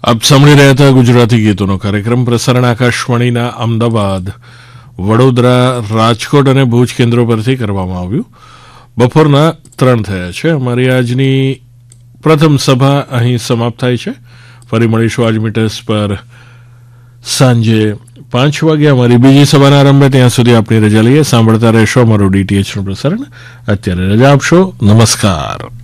આપ સાંભળી રહ્યા હતા ગુજરાતી ગીતોનો કાર્યક્રમ. પ્રસારણ આકાશવાણીના અમદાવાદ, વડોદરા, રાજકોટ અને ભુજ કેન્દ્રો પરથી કરવામાં આવ્યું. બપોરના 3 થયા છે. અમારી આજની પ્રથમ સભા અહીં સમાપ્ત થાય છે. ફરી મળીશું આજ મીટર્સ પર સાંજે 5 વાગે અમારી બીજી સભાના આરંભે. ત્યાં સુધી આપણી રજા લઈએ. સાંભળતા રહેશો અમારું ડીટીએચનું પ્રસારણ. અત્યારે રજા આપશો. નમસ્કાર.